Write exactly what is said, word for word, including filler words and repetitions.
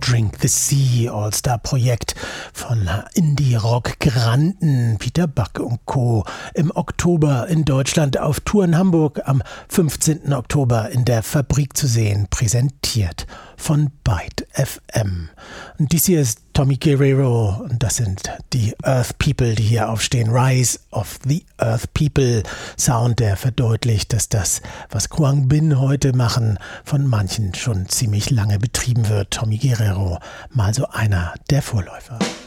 Drink the Sea, All-Star-Projekt von Indie-Rock-Granden Peter Buck und Co. Im Oktober in Deutschland auf Tour in Hamburg, am fünfzehnten Oktober in der Fabrik zu sehen, präsentiert von Byte F M. Und dies hier ist Tommy Guerrero und das sind die Earth People, die hier aufstehen. Rise of the Earth People Sound, der verdeutlicht, dass das, was Quang Binh heute machen, von manchen schon ziemlich lange betrieben wird. Tommy Guerrero, mal so einer der Vorläufer.